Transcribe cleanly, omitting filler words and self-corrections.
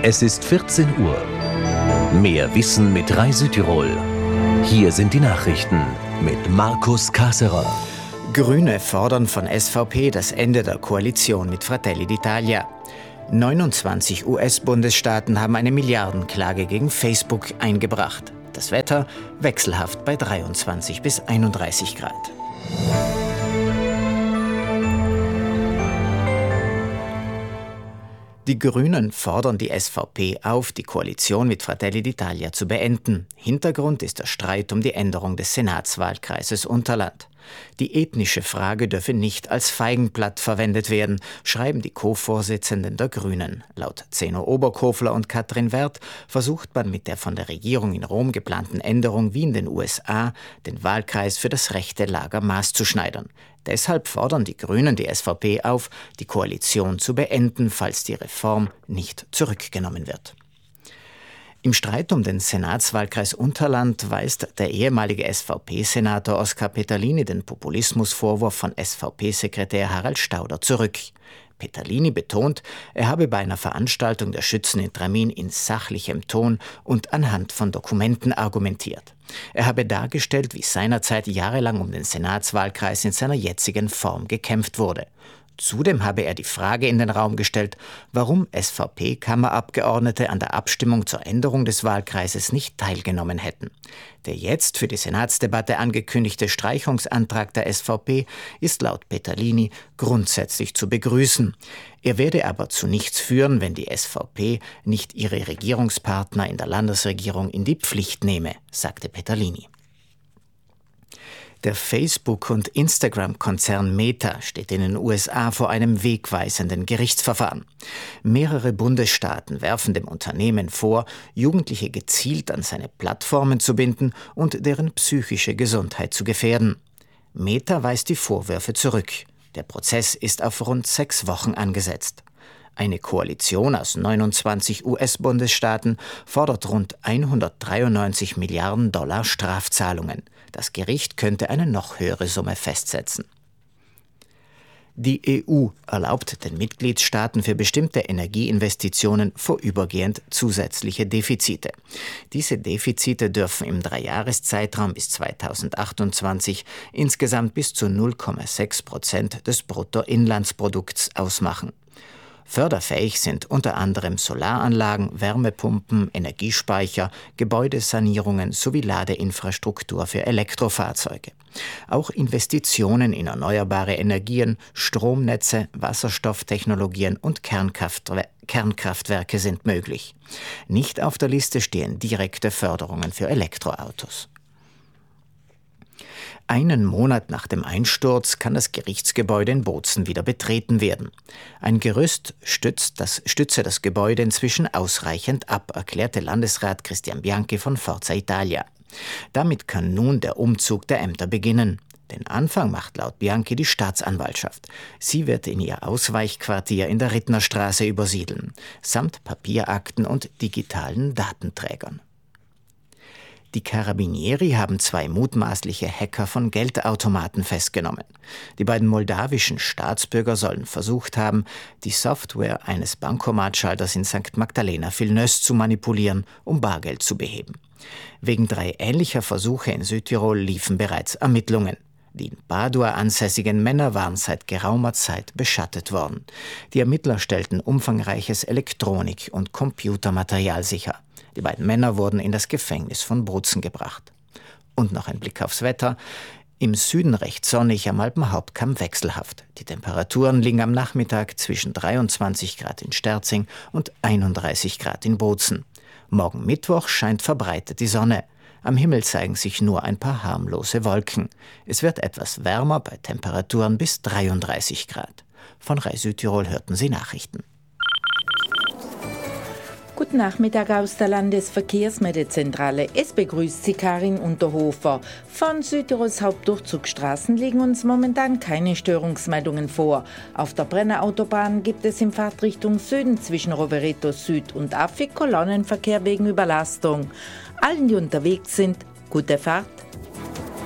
Es ist 14 Uhr. Mehr Wissen mit Rai Südtirol. Hier sind die Nachrichten mit Markus Kaserer. Grüne fordern von SVP das Ende der Koalition mit Fratelli d'Italia. 29 US-Bundesstaaten haben eine Milliardenklage gegen Facebook eingebracht. Das Wetter wechselhaft bei 23 bis 31 Grad. Die Grünen fordern die SVP auf, die Koalition mit Fratelli d'Italia zu beenden. Hintergrund ist der Streit um die Änderung des Senatswahlkreises Unterland. Die ethnische Frage dürfe nicht als Feigenblatt verwendet werden, schreiben die Co-Vorsitzenden der Grünen. Laut Zeno Oberkofler und Katrin Werth versucht man mit der von der Regierung in Rom geplanten Änderung wie in den USA, den Wahlkreis für das rechte Lager maßzuschneidern. Deshalb fordern die Grünen die SVP auf, die Koalition zu beenden, falls die Reform nicht zurückgenommen wird. Im Streit um den Senatswahlkreis Unterland weist der ehemalige SVP-Senator Oskar Peterlini den Populismusvorwurf von SVP-Sekretär Harald Stauder zurück. Peterlini betont, er habe bei einer Veranstaltung der Schützen in Tramin in sachlichem Ton und anhand von Dokumenten argumentiert. Er habe dargestellt, wie seinerzeit jahrelang um den Senatswahlkreis in seiner jetzigen Form gekämpft wurde. Zudem habe er die Frage in den Raum gestellt, warum SVP-Kammerabgeordnete an der Abstimmung zur Änderung des Wahlkreises nicht teilgenommen hätten. Der jetzt für die Senatsdebatte angekündigte Streichungsantrag der SVP ist laut Peterlini grundsätzlich zu begrüßen. Er werde aber zu nichts führen, wenn die SVP nicht ihre Regierungspartner in der Landesregierung in die Pflicht nehme, sagte Peterlini. Der Facebook- und Instagram-Konzern Meta steht in den USA vor einem wegweisenden Gerichtsverfahren. Mehrere Bundesstaaten werfen dem Unternehmen vor, Jugendliche gezielt an seine Plattformen zu binden und deren psychische Gesundheit zu gefährden. Meta weist die Vorwürfe zurück. Der Prozess ist auf rund 6 Wochen angesetzt. Eine Koalition aus 29 US-Bundesstaaten fordert rund 193 Milliarden Dollar Strafzahlungen. Das Gericht könnte eine noch höhere Summe festsetzen. Die EU erlaubt den Mitgliedstaaten für bestimmte Energieinvestitionen vorübergehend zusätzliche Defizite. Diese Defizite dürfen im 3-Jahres-Zeitraum bis 2028 insgesamt bis zu 0,6% des Bruttoinlandsprodukts ausmachen. Förderfähig sind unter anderem Solaranlagen, Wärmepumpen, Energiespeicher, Gebäudesanierungen sowie Ladeinfrastruktur für Elektrofahrzeuge. Auch Investitionen in erneuerbare Energien, Stromnetze, Wasserstofftechnologien und Kernkraftwerke sind möglich. Nicht auf der Liste stehen direkte Förderungen für Elektroautos. Einen Monat nach dem Einsturz kann das Gerichtsgebäude in Bozen wieder betreten werden. Ein Gerüst stütze das Gebäude inzwischen ausreichend ab, erklärte Landesrat Christian Bianchi von Forza Italia. Damit kann nun der Umzug der Ämter beginnen. Den Anfang macht laut Bianchi die Staatsanwaltschaft. Sie wird in ihr Ausweichquartier in der Rittnerstraße übersiedeln, samt Papierakten und digitalen Datenträgern. Die Carabinieri haben 2 mutmaßliche Hacker von Geldautomaten festgenommen. Die beiden moldawischen Staatsbürger sollen versucht haben, die Software eines Bankomatschalters in St. Magdalena-Vilnös zu manipulieren, um Bargeld zu beheben. Wegen 3 ähnlicher Versuche in Südtirol liefen bereits Ermittlungen. Die in Padua ansässigen Männer waren seit geraumer Zeit beschattet worden. Die Ermittler stellten umfangreiches Elektronik- und Computermaterial sicher. Die beiden Männer wurden in das Gefängnis von Bozen gebracht. Und noch ein Blick aufs Wetter. Im Süden recht sonnig, am Alpenhauptkamm wechselhaft. Die Temperaturen liegen am Nachmittag zwischen 23 Grad in Sterzing und 31 Grad in Bozen. Morgen Mittwoch scheint verbreitet die Sonne. Am Himmel zeigen sich nur ein paar harmlose Wolken. Es wird etwas wärmer bei Temperaturen bis 33 Grad. Von Rai Südtirol hörten Sie Nachrichten. Guten Nachmittag aus der Landesverkehrsmeldezentrale. Es begrüßt Sie Karin Unterhofer. Von Südtirols Hauptdurchzugsstraßen liegen uns momentan keine Störungsmeldungen vor. Auf der Brennerautobahn gibt es in Fahrtrichtung Süden zwischen Rovereto Süd und Affi Kolonnenverkehr wegen Überlastung. Allen, die unterwegs sind, gute Fahrt.